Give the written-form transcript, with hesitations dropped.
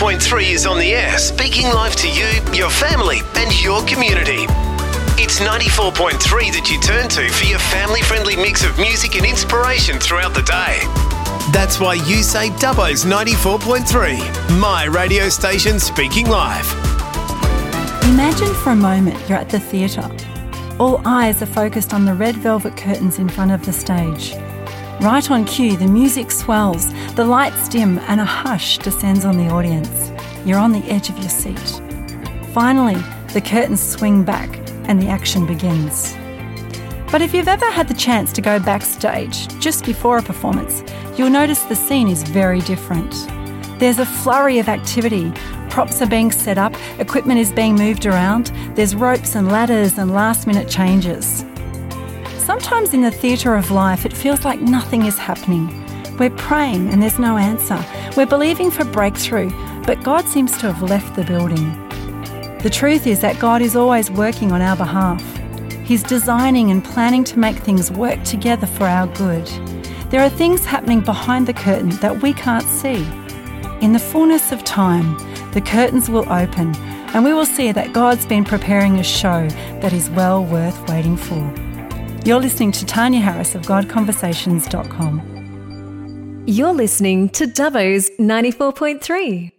94.3 is on the air, speaking live to you, your family and your community. It's 94.3 that you turn to for your family-friendly mix of music and inspiration throughout the day. That's why you say Dubbo's 94.3, my radio station speaking live. Imagine for a moment you're at the theatre. All eyes are focused on the red velvet curtains in front of the stage. Right on cue, the music swells, the lights dim and a hush descends on the audience. You're on the edge of your seat. Finally, the curtains swing back and the action begins. But if you've ever had the chance to go backstage just before a performance, you'll notice the scene is very different. There's a flurry of activity. Props are being set up, equipment is being moved around, there's ropes and ladders and last-minute changes. Sometimes in the theatre of life, it feels like nothing is happening. We're praying and there's no answer. We're believing for breakthrough, but God seems to have left the building. The truth is that God is always working on our behalf. He's designing and planning to make things work together for our good. There are things happening behind the curtain that we can't see. In the fullness of time, the curtains will open and we will see that God's been preparing a show that is well worth waiting for. You're listening to Tanya Harris of GodConversations.com. You're listening to Dubbo's 94.3.